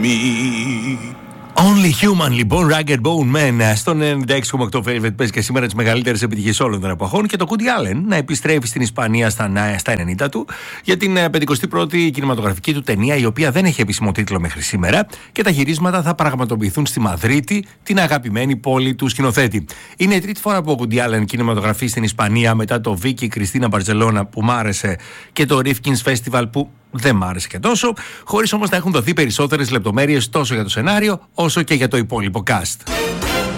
Only Human, λοιπόν, Ragged Bone Man. Στον 96,8 Velvet παίζει και σήμερα τις μεγαλύτερες επιτυχίες όλων των εποχών και το Woody Allen να επιστρέφει στην Ισπανία στα 90 του για την 51η κινηματογραφική του ταινία, η οποία δεν έχει επίσημο τίτλο μέχρι σήμερα, και τα γυρίσματα θα πραγματοποιηθούν στη Μαδρίτη, την αγαπημένη πόλη του σκηνοθέτη. Είναι η τρίτη φορά που ο Woody Allen κινηματογραφεί στην Ισπανία μετά το Vicky Cristina Barcelona που μ' άρεσε και το Rifkin's Festival που δεν μ' άρεσε και τόσο, χωρίς όμως να έχουν δοθεί περισσότερες λεπτομέρειες τόσο για το σενάριο όσο και για το υπόλοιπο cast.